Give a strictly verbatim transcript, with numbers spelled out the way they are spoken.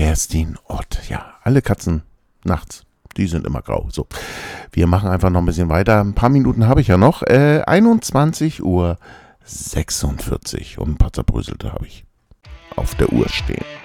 Kerstin Ott. Ja, alle Katzen nachts, die sind immer grau. So, wir machen einfach noch ein bisschen weiter. Ein paar Minuten habe ich ja noch. Äh, einundzwanzig Uhr sechsundvierzig und ein paar Zerbröselte habe ich auf der Uhr stehen.